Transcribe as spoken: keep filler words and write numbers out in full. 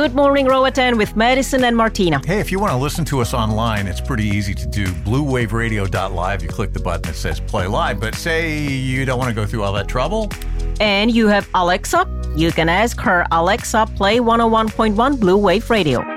Good Morning Roatan with Madison and Martina. Hey, if you want to listen to us online, it's pretty easy to do. blue wave radio dot live. You click the button that says play live. But say you don't want to go through all that trouble. And you have Alexa. You can ask her, Alexa, play one oh one point one Blue Wave Radio.